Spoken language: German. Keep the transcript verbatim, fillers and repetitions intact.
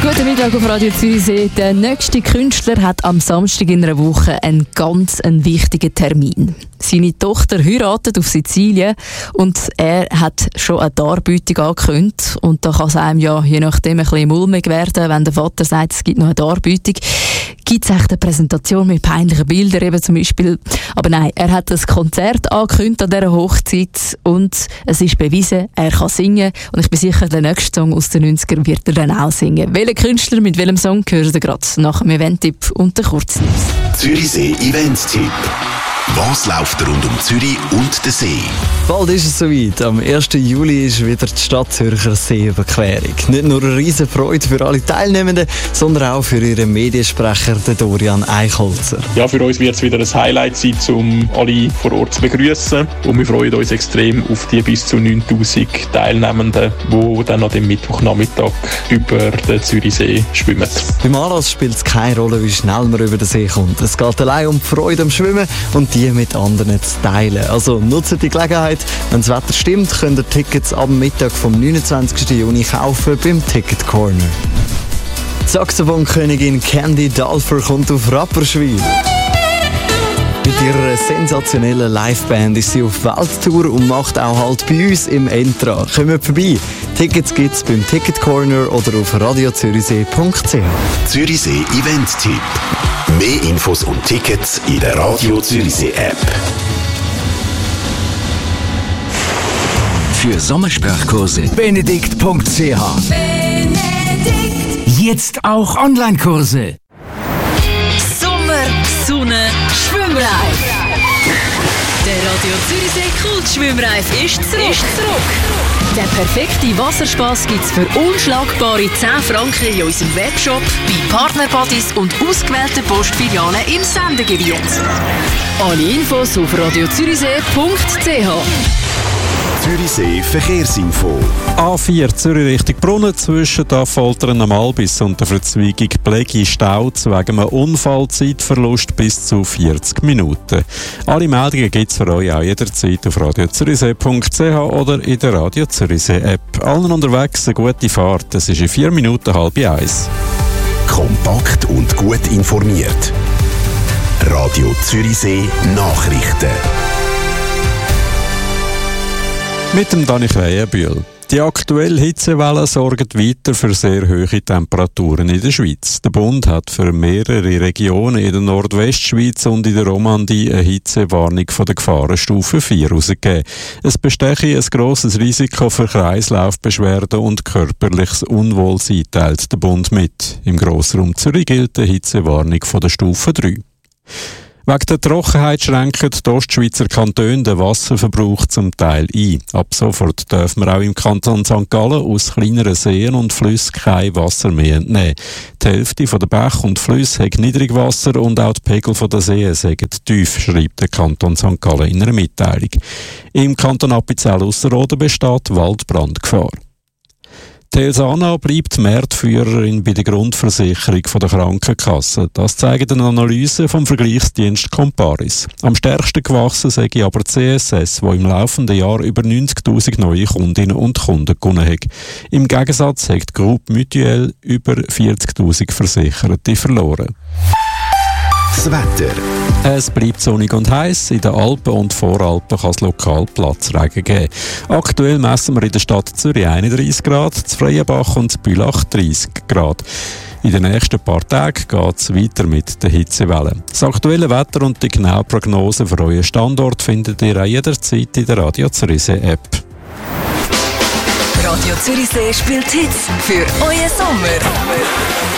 Guten Mittag auf Radio Zürichsee. Der nächste Künstler hat am Samstag in einer Woche einen ganz einen wichtigen Termin. Seine Tochter heiratet auf Sizilien und er hat schon eine Darbietung angekündigt. Und da kann es einem ja je nachdem ein bisschen mulmig werden, wenn der Vater sagt, es gibt noch eine Darbietung. Gibt es echt eine Präsentation mit peinlichen Bildern eben zum Beispiel? Aber nein, er hat ein Konzert angekündigt an dieser Hochzeit und es ist bewiesen, er kann singen. Und ich bin sicher, der nächste Song aus den neunzigern wird er dann auch singen. Welcher Künstler mit welchem Song hören Sie gerade nach dem Event-Tipp und der Kurznews? Zürichsee Events-Tipp. Was läuft rund um Zürich und den See? Bald ist es soweit. Am ersten Juli ist wieder die Stadtzürcher Seeüberquerung. Nicht nur eine riesen Freude für alle Teilnehmenden, sondern auch für ihren Mediensprecher, den Dorian Eichholzer. Ja, für uns wird es wieder ein Highlight sein, um alle vor Ort zu begrüßen. Und wir freuen uns extrem auf die bis zu neuntausend Teilnehmenden, die dann an dem Mittwochnachmittag über den Zürichsee schwimmen. Beim Anlass spielt es keine Rolle, wie schnell man über den See kommt. Es geht allein um die Freude am Schwimmen und die mit anderen zu teilen. Also nutzt die Gelegenheit. Wenn das Wetter stimmt, könnt ihr Tickets am Mittag vom neunundzwanzigsten Juni kaufen beim Ticket Corner. Die Saxophonkönigin Candy Dulfer kommt auf Rapperswil. Mit ihrer sensationellen Liveband ist sie auf Welttour und macht auch halt bei uns im Entra. Kommt vorbei. Tickets gibt's beim Ticket Corner oder auf radio zürichsee punkt c h. Zürichsee Event-Tipp. Mehr Infos und Tickets in der Radio Zürichsee App. Für Sommersprachkurse benedikt punkt c h. Benedikt. Jetzt auch Online-Kurse. Sommer, Sonne, Schwimmreif. Der Radio Zürichsee Kultschwimmreif ist zurück. Ist zurück. Der perfekte Wasserspaß gibt's für unschlagbare zehn Franken in unserem Webshop, bei Partnerbuddies und ausgewählten Postfilialen im Sendegebiet. Alle Infos auf radio zürichsee punkt c h. Zürichsee Verkehrsinfo. A vier Zürich Richtung Brunnen zwischen Affoltern am Albis und der Verzweigung Plegi Stauz wegen einem Unfall, Zeitverlust bis zu vierzig Minuten. Alle Meldungen gibt es für euch auch jederzeit auf radio zürichsee punkt c h oder in der Radio Zürichsee App. Allen unterwegs eine gute Fahrt. Es ist in vier Minuten halb eins. Kompakt und gut informiert. Radio Zürichsee Nachrichten. Mit dem Dani Krähenbühl. Die aktuelle Hitzewelle sorgt weiter für sehr hohe Temperaturen in der Schweiz. Der Bund hat für mehrere Regionen in der Nordwestschweiz und in der Romandie eine Hitzewarnung von der Gefahrenstufe vier herausgegeben. Es bestehe ein grosses Risiko für Kreislaufbeschwerden und körperliches Unwohlsein, teilt der Bund mit. Im Grossraum Zürich gilt eine Hitzewarnung von der Stufe drei. Wegen der Trockenheit schränken die Ostschweizer Kantone den Wasserverbrauch zum Teil ein. Ab sofort dürfen wir auch im Kanton Sankt Gallen aus kleineren Seen und Flüssen kein Wasser mehr entnehmen. Die Hälfte der Bäche und Flüsse hat Niedrigwasser und auch die Pegel der Seen sind tief, schreibt der Kanton Sankt Gallen in einer Mitteilung. Im Kanton Appenzell-Ausserrhoden besteht Waldbrandgefahr. Die Elsana bleibt Marktführerin bei der Grundversicherung der Krankenkasse. Das zeigt eine Analyse vom Vergleichsdienst Comparis. Am stärksten gewachsen sei aber die C S S, die im laufenden Jahr über neunzigtausend neue Kundinnen und Kunden gewonnen hat. Im Gegensatz hat die Groupe Mutuelle über vierzigtausend Versicherte verloren. Das Wetter. Es bleibt sonnig und heiß. In den Alpen und Voralpen kann es lokal Platzregen geben. Aktuell messen wir in der Stadt Zürich einunddreissig Grad, zu Freienbach und zu Bülach dreißig Grad. In den nächsten paar Tagen geht es weiter mit der Hitzewelle. Das aktuelle Wetter und die genaue Prognose für euren Standort findet ihr auch jederzeit in der Radio Zürichsee App. Radio Zürichsee spielt Hits für euren Sommer.